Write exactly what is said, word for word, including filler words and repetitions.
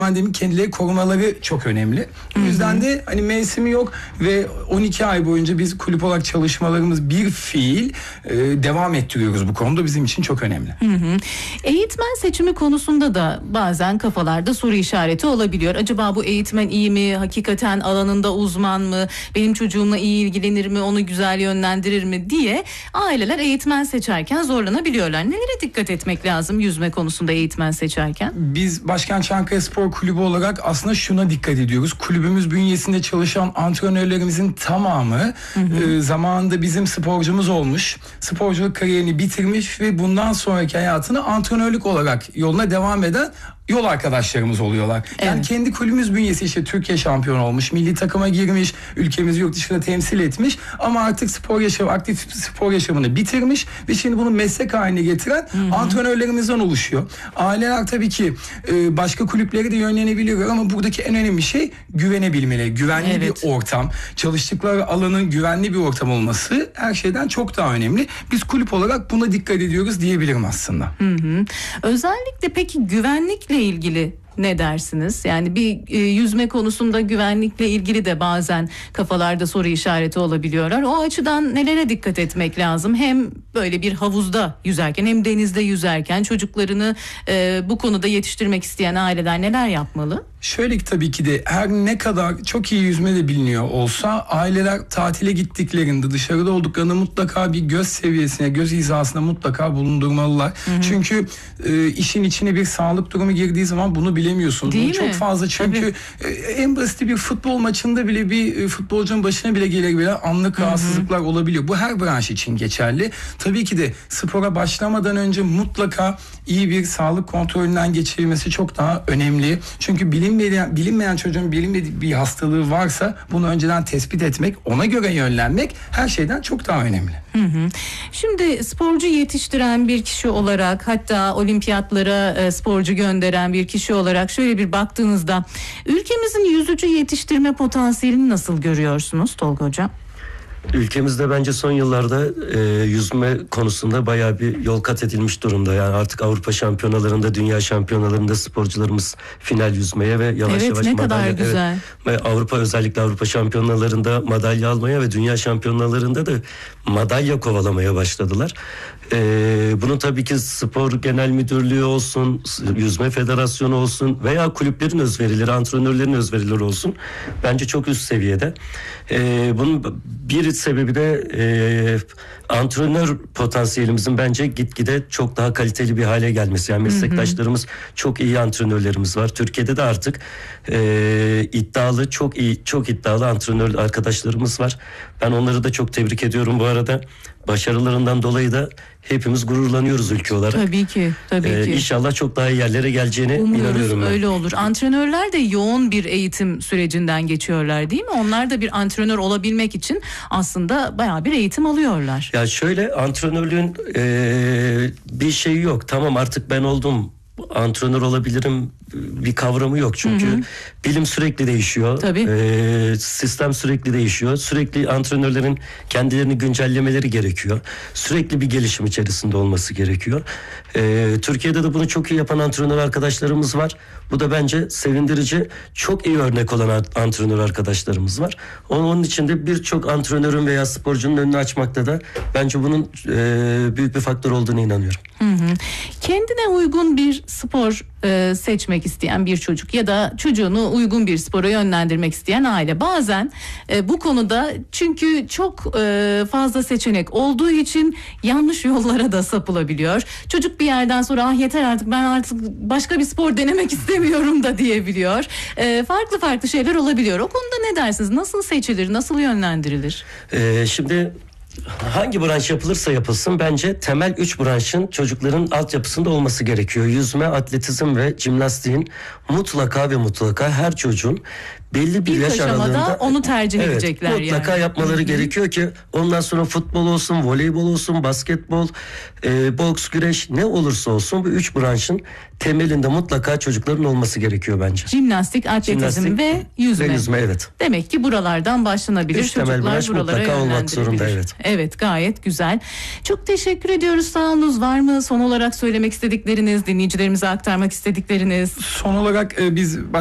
Pandemi kendileri korumaları çok önemli. O yüzden de hani mevsimi yok ve on iki ay boyunca biz kulüp olarak çalışmalarımız bir fiil e, devam ettiriyoruz bu konuda, bizim için çok önemli. Hı hı. Eğitmen seçimi konusunda da bazen kafalarda soru işareti olabiliyor. Acaba bu eğitmen iyi mi? Hakikaten alanında uzman mı? Benim çocuğumla iyi ilgilenir mi? Onu güzel yönlendirir mi diye aileler eğitmen seçerken zorlanabiliyorlar. Nelere dikkat etmek lazım yüzme konusunda eğitmen seçerken? Biz Başkent Çankaya Spor Kulübü olarak aslında şuna dikkat ediyoruz. Kulübümüz bünyesinde çalışan antrenörlerimizin tamamı hı hı. E, zamanında bizim sporcumuz olmuş. Sporculuk kariyerini bitirmiş ve bundan sonraki hayatını antrenörlük olarak yoluna devam eden yol arkadaşlarımız oluyorlar. Yani evet. Kendi kulübümüz bünyesi işte Türkiye şampiyonu olmuş, milli takıma girmiş, ülkemizi yurt dışında temsil etmiş ama artık spor yaşamı, aktif spor yaşamını bitirmiş ve şimdi bunu meslek haline getiren hı hı. antrenörlerimizden oluşuyor. Aileler tabii ki e, başka kulüplere de yönlenebiliyor ama buradaki en önemli şey güvenebilmeleri, güvenli evet. bir ortam, çalıştıkları alanın güvenli bir ortam olması her şeyden çok daha önemli. Biz kulüp olarak buna dikkat ediyoruz diyebilirim aslında. Hı hı. Özellikle peki güvenlikle ilgili ne dersiniz? Yani bir e, yüzme konusunda güvenlikle ilgili de bazen kafalarda soru işareti olabiliyorlar. O açıdan nelere dikkat etmek lazım? Hem böyle bir havuzda yüzerken hem denizde yüzerken çocuklarını e, bu konuda yetiştirmek isteyen aileler neler yapmalı? Şöyle ki tabii ki de her ne kadar çok iyi yüzme de biliniyor olsa aileler tatile gittiklerinde dışarıda olduklarında mutlaka bir göz seviyesine, göz hizasına mutlaka bulundurmalılar. Hı hı. Çünkü e, işin içine bir sağlık durumu girdiği zaman bunu bilemiyorsunuz. Değil bunu mi? Çok fazla çünkü e, en basit bir futbol maçında bile bir e, futbolcunun başına bile gelebilen anlık hı hı. rahatsızlıklar olabiliyor. Bu her branş için geçerli. Tabii ki de spora başlamadan önce mutlaka iyi bir sağlık kontrolünden geçirilmesi çok daha önemli. Çünkü bilinmeyen, bilinmeyen çocuğun bilinmediği bir hastalığı varsa bunu önceden tespit etmek, ona göre yönlenmek her şeyden çok daha önemli. Hı hı. Şimdi sporcu yetiştiren bir kişi olarak, hatta olimpiyatlara e, sporcu gönderen bir kişi olarak şöyle bir baktığınızda ülkemizin yüzücü yetiştirme potansiyelini nasıl görüyorsunuz Tolga Hocam? Ülkemizde bence son yıllarda e, yüzme konusunda bayağı bir yol kat edilmiş durumda. Yani artık Avrupa şampiyonalarında, dünya şampiyonalarında sporcularımız final yüzmeye ve yavaş evet, yavaş ne madalya. kadar güzel. Evet, Avrupa özellikle Avrupa şampiyonalarında madalya almaya ve dünya şampiyonalarında da madalya kovalamaya başladılar. Ee, bunun tabii ki spor genel müdürlüğü olsun, yüzme federasyonu olsun veya kulüplerin özverileri, antrenörlerin özverileri olsun bence çok üst seviyede. Ee, bunun bir sebebi de e, antrenör potansiyelimizin bence gitgide çok daha kaliteli bir hale gelmesi. Yani meslektaşlarımız, hı hı. çok iyi antrenörlerimiz var. Türkiye'de de artık e, iddialı, çok iyi, çok iddialı antrenör arkadaşlarımız var. Ben onları da çok tebrik ediyorum bu arada. Başarılarından dolayı da hepimiz gururlanıyoruz ülke olarak. Tabii ki, tabii ee, ki. İnşallah çok daha iyi yerlere geleceğine umuyoruz, inanıyorum ben. Öyle olur. Antrenörler de yoğun bir eğitim sürecinden geçiyorlar değil mi? Onlar da bir antrenör olabilmek için aslında bayağı bir eğitim alıyorlar. Ya şöyle, antrenörlüğün e, bir şeyi yok. Tamam, artık ben oldum, antrenör olabilirim bir kavramı yok. Çünkü hı hı. bilim sürekli değişiyor. Tabii. Ee, sistem sürekli değişiyor. Sürekli antrenörlerin kendilerini güncellemeleri gerekiyor. Sürekli bir gelişim içerisinde olması gerekiyor. Ee, Türkiye'de de bunu çok iyi yapan antrenör arkadaşlarımız var. Bu da bence sevindirici. Çok iyi örnek olan antrenör arkadaşlarımız var. Onun için de birçok antrenörün veya sporcunun önünü açmakta da bence bunun e, büyük bir faktör olduğunu inanıyorum. Hı hı. Kendine uygun bir spor e, seçmek isteyen bir çocuk ya da çocuğunu uygun bir spora yönlendirmek isteyen aile bazen e, bu konuda, çünkü çok e, fazla seçenek olduğu için yanlış yollara da sapılabiliyor. Çocuk bir yerden sonra ah yeter artık, ben artık başka bir spor denemek istemiyorum da diyebiliyor. E, farklı farklı şeyler olabiliyor. O konuda ne dersiniz? Nasıl seçilir? Nasıl yönlendirilir? Ee, şimdi hangi branş yapılırsa yapılsın bence temel üç branşın çocukların altyapısında olması gerekiyor. Yüzme, atletizm ve jimnastiğin mutlaka ve mutlaka her çocuğun belli bir İlk yaş aralığında onu tercih evet, edecekler mutlaka yani. yapmaları Hı-hı. gerekiyor ki ondan sonra futbol olsun, voleybol olsun, basketbol, e, boks, güreş, ne olursa olsun bu üç branşın temelinde mutlaka çocukların olması gerekiyor bence. Jimnastik, atletizm Jimnastik ve yüzme. Ve yüzme evet. Demek ki buralardan başlanabilir. Üç temel Çocuklar branş buralara mutlaka olmak yönlendirilebilir. zorunda evet. Evet, gayet güzel. Çok teşekkür ediyoruz, sağ olunuz. Var mı son olarak söylemek istedikleriniz, dinleyicilerimize aktarmak istedikleriniz? Son olarak e, biz